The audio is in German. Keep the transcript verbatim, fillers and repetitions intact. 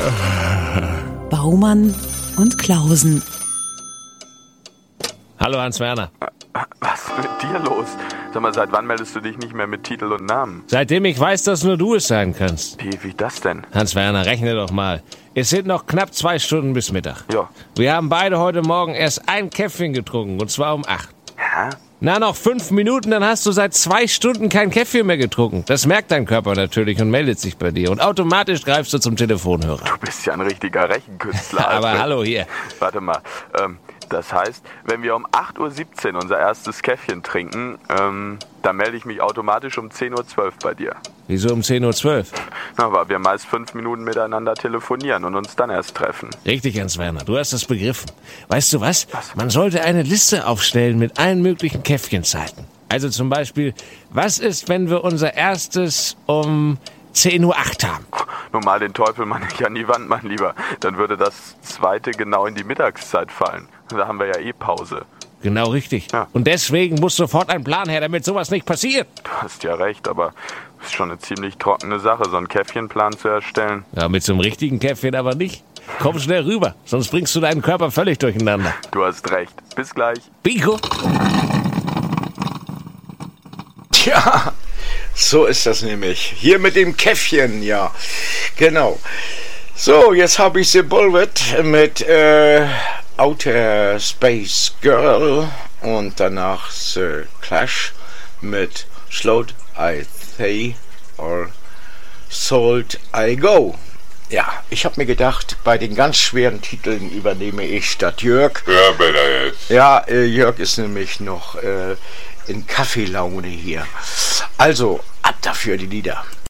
Baumann und Klausen. Hallo Hans-Werner. Was ist mit dir los? Sag mal, seit wann meldest du dich nicht mehr mit Titel und Namen? Seitdem ich weiß, dass nur du es sein kannst. Wie, wie das denn? Hans-Werner, rechne doch mal. Es sind noch knapp zwei Stunden bis Mittag. Ja. Wir haben beide heute Morgen erst ein Käffchen getrunken, und zwar um acht. Hä? Na, noch fünf Minuten, dann hast du seit zwei Stunden kein Käffchen mehr getrunken. Das merkt dein Körper natürlich und meldet sich bei dir. Und automatisch greifst du zum Telefonhörer. Du bist ja ein richtiger Rechenkünstler. Aber Alfred. hallo hier. Warte mal, ähm, das heißt, wenn wir um acht Uhr siebzehn unser erstes Käffchen trinken, ähm, dann melde ich mich automatisch um zehn Uhr zwölf bei dir. Wieso um zehn Uhr zwölf? Na, weil wir meist fünf Minuten miteinander telefonieren und uns dann erst treffen. Richtig, Hans-Werner, du hast es begriffen. Weißt du was? Was? Man sollte eine Liste aufstellen mit allen möglichen Käffchenzeiten. Also zum Beispiel, was ist, wenn wir unser erstes um zehn Uhr acht haben? Nur mal den Teufel mal nicht an die Wand, mein Lieber. Dann würde das zweite genau in die Mittagszeit fallen. Da haben wir ja eh Pause. Genau richtig. Ja. Und deswegen muss sofort ein Plan her, damit sowas nicht passiert. Du hast ja recht, aber es ist schon eine ziemlich trockene Sache, so einen Käffchenplan zu erstellen. Ja, mit so einem richtigen Käffchen aber nicht. Komm schnell rüber, sonst bringst du deinen Körper völlig durcheinander. Du hast recht. Bis gleich. Bingo! Tja, so ist das nämlich. Hier mit dem Käffchen, ja. Genau. So, jetzt habe ich The Bullet mit äh, Outer Space Girl und danach The Clash mit Slowed I Say or Sold I Go. Ja, ich habe mir gedacht, bei den ganz schweren Titeln übernehme ich statt Jörg. Ja, bitte jetzt. Ja, äh, Jörg ist nämlich noch äh, in Kaffeelaune hier. Also, ab dafür die Lieder.